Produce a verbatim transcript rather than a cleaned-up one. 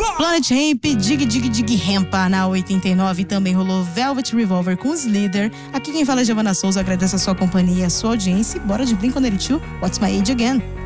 Planet Hemp, Dig Dig Dig Hempa na oitenta e nove. Também rolou Velvet Revolver com Slither. Aqui quem fala é Giovanna Souza, agradeço a sua companhia, a sua audiência. E bora de Blink one eighty-two, What's My Age Again.